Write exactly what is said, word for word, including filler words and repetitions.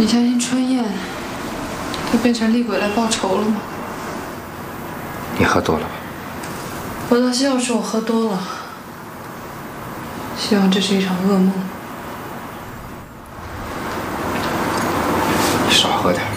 你相信春燕会变成厉鬼来报仇了吗？ 你喝多了吧？ 我倒希望是我喝多了，希望这是一场噩梦。 你少喝点。